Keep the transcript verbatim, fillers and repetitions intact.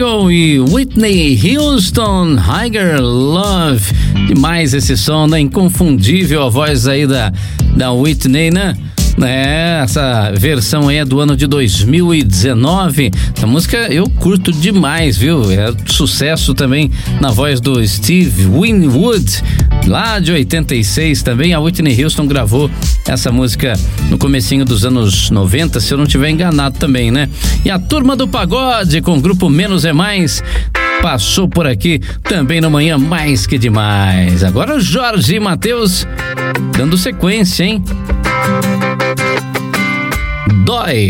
Eagle e Whitney Houston, Higher Love. Demais esse som, né? Inconfundível a voz aí da, da Whitney, né? É, essa versão aí é do ano de dois mil e dezenove. Essa música eu curto demais, viu? É sucesso também na voz do Steve Winwood, lá de oitenta e seis também. A Whitney Houston gravou essa música no comecinho dos anos noventa, se eu não estiver enganado também, né? E a Turma do Pagode com o grupo Menos é Mais passou por aqui também no Manhã Mais Que Demais. Agora o Jorge e Mateus dando sequência, hein? Dói.